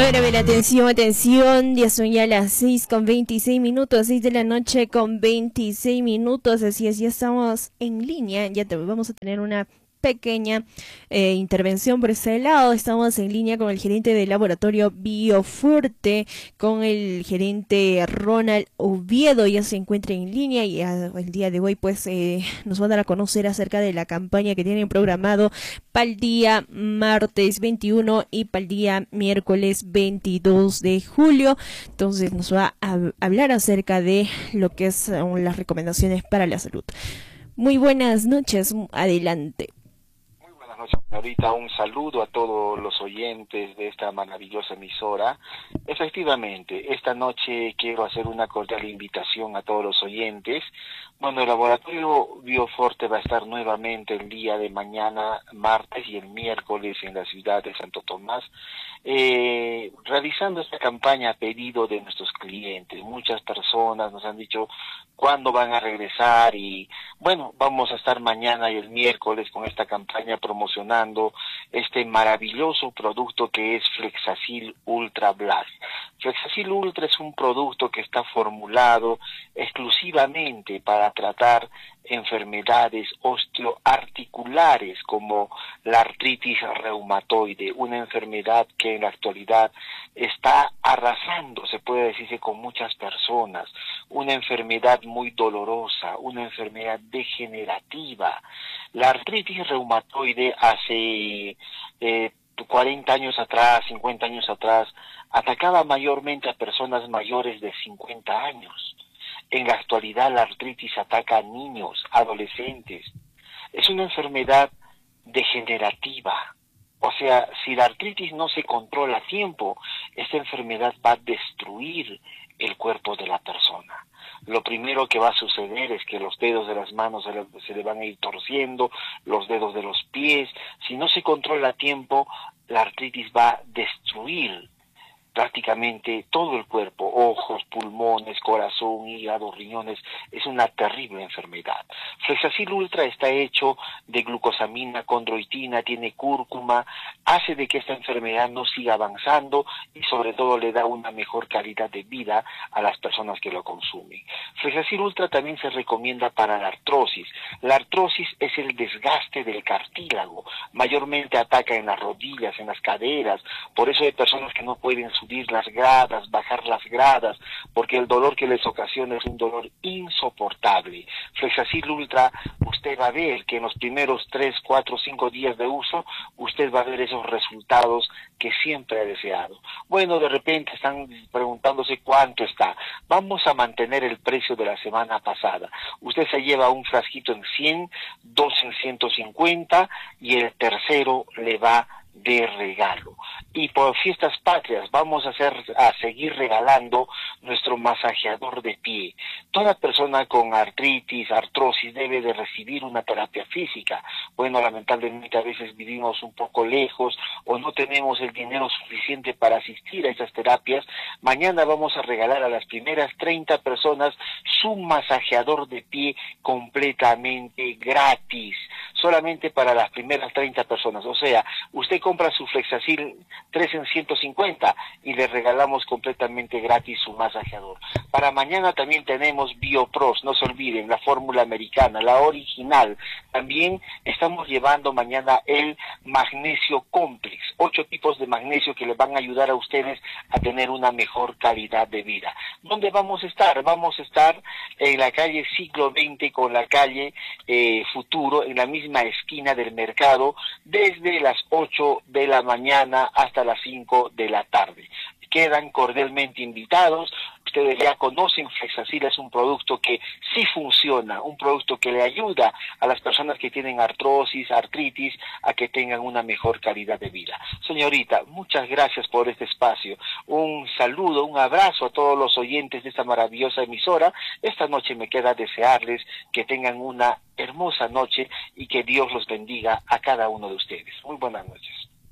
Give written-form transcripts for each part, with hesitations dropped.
ver, atención, atención, ya son ya las 6:26, 6 de la noche con 26 minutos, así es, ya estamos en línea, vamos a tener una pequeña intervención por ese lado. Estamos en línea con el gerente del laboratorio Biofuerte, con el gerente Ronald Oviedo, ya se encuentra en línea y el día de hoy pues nos van a dar a conocer acerca de la campaña que tienen programado para el día martes 21 y para el día miércoles 22 de julio. Entonces nos va a hablar acerca de lo que son las recomendaciones para la salud. Muy buenas noches, adelante. Buenas noches, señorita. Un saludo a todos los oyentes de esta maravillosa emisora. Efectivamente, esta noche quiero hacer una cordial invitación a todos los oyentes. Bueno, el laboratorio Biofuerte va a estar nuevamente el día de mañana, martes y el miércoles en la ciudad de Santo Tomás, realizando esta campaña a pedido de nuestros clientes. Muchas personas nos han dicho cuándo van a regresar y bueno, vamos a estar mañana y el miércoles con esta campaña promocionando este maravilloso producto que es Flexacil Ultra Blast. Flexacil Ultra es un producto que está formulado exclusivamente para tratar enfermedades osteoarticulares como la artritis reumatoide, una enfermedad que en la actualidad está arrasando, se puede decirse, con muchas personas, una enfermedad muy dolorosa, una enfermedad degenerativa. La artritis reumatoide hace 40 años atrás, 50 años atrás, atacaba mayormente a personas mayores de 50 años. En la actualidad la artritis ataca a niños, adolescentes. Es una enfermedad degenerativa. O sea, si la artritis no se controla a tiempo, esta enfermedad va a destruir el cuerpo de la persona. Lo primero que va a suceder es que los dedos de las manos se le van a ir torciendo, los dedos de los pies. Si no se controla a tiempo, la artritis va a destruir prácticamente todo el cuerpo, ojos, pulmones, corazón, hígado, riñones. Es una terrible enfermedad. Flexacil Ultra está hecho de glucosamina, condroitina, tiene cúrcuma, hace de que esta enfermedad no siga avanzando y sobre todo le da una mejor calidad de vida a las personas que lo consumen. Flexacil Ultra también se recomienda para la artrosis. La artrosis es el desgaste del cartílago, mayormente ataca en las rodillas, en las caderas, por eso hay personas que no pueden subir las gradas, bajar las gradas, porque el dolor que les ocasiona es un dolor insoportable. Flexacil Ultra, usted va a ver que en los primeros 3, 4, 5 días de uso, usted va a ver esos resultados que siempre ha deseado. Bueno, de repente están preguntándose cuánto está. Vamos a mantener el precio de la semana pasada. Usted se lleva un frasquito en 100, dos en 150 y el tercero le va de regalo. Y por fiestas patrias vamos a seguir regalando nuestro masajeador de pie. Toda persona con artritis, artrosis debe de recibir una terapia física. Bueno, lamentablemente a veces vivimos un poco lejos o no tenemos el dinero suficiente para asistir a esas terapias. Mañana vamos a regalar a las primeras 30 personas su masajeador de pie completamente gratis. Solamente para las primeras 30 personas. O sea, usted compra su Flexacil 3 en 150 y le regalamos completamente gratis su masajeador. Para mañana también tenemos BioPros, no se olviden, la fórmula americana, la original. También estamos llevando mañana el Magnesio Complex, 8 tipos de magnesio que les van a ayudar a ustedes a tener una mejor calidad de vida. ¿Dónde vamos a estar? Vamos a estar en la calle Siglo XX con la calle Futuro, en la misma esquina del mercado, desde las 8 de la mañana hasta las 5 de la tarde. Quedan cordialmente invitados. Ustedes ya conocen, Flexacil es un producto que sí funciona, un producto que le ayuda a las personas que tienen artrosis, artritis, a que tengan una mejor calidad de vida. Señorita, muchas gracias por este espacio. Un saludo, un abrazo a todos los oyentes de esta maravillosa emisora. Esta noche me queda desearles que tengan una hermosa noche y que Dios los bendiga a cada uno de ustedes. Muy buenas noches.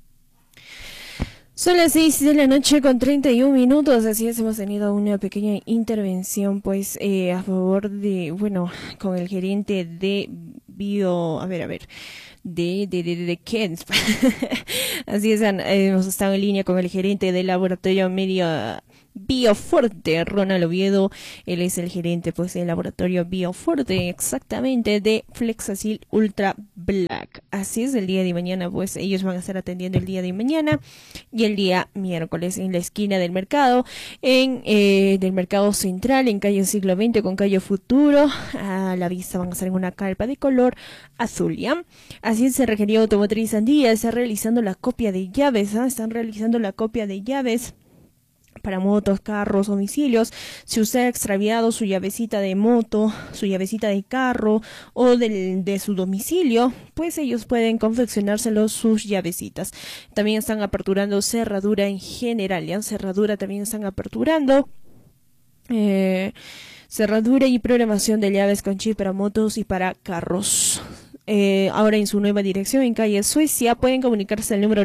Son las 6 de la noche con 31 minutos, así es, hemos tenido una pequeña intervención pues a favor de, bueno, con el gerente de de Kens. Así es, hemos estado en línea con el gerente del laboratorio medio Bioforte, Ronald Oviedo. Él es el gerente pues del laboratorio Bioforte, exactamente, de Flexacil Ultra Black. Así es, el día de mañana pues ellos van a estar atendiendo el día de mañana y el día miércoles en la esquina del mercado, del mercado central, en calle Siglo XX con calle Futuro. A la vista van a estar en una carpa de color azul, ¿ya? Así es, Cerrajería Automotriz Andía está realizando la copia de llaves, están realizando la copia de llaves para motos, carros, domicilios. Si usted ha extraviado su llavecita de moto, su llavecita de carro o de su domicilio, pues ellos pueden confeccionárselo sus llavecitas. También están aperturando cerradura en general, ¿ya? Cerradura también están aperturando. Cerradura y programación de llaves con chip para motos y para carros. Ahora en su nueva dirección en calle Suecia. Pueden comunicarse al número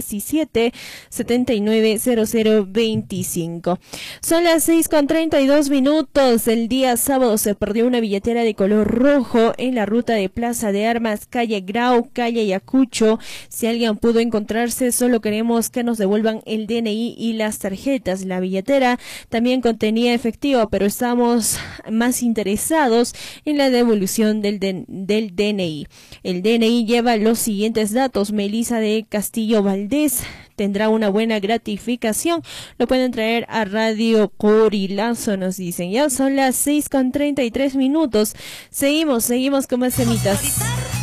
917-790025. Son las 6:32. El día sábado se perdió una billetera de color rojo en la ruta de Plaza de Armas, calle Grau, calle Ayacucho. Si alguien pudo encontrarse, solo queremos que nos devuelvan el DNI y las tarjetas. La billetera también contenía efectivo, pero estamos más interesados en la devolución del DNI. El DNI lleva los siguientes datos: Melisa de Castillo Valdés, tendrá una buena gratificación. Lo pueden traer a Radio Corilazo, nos dicen. Ya son las 6:33. Seguimos con más semitas.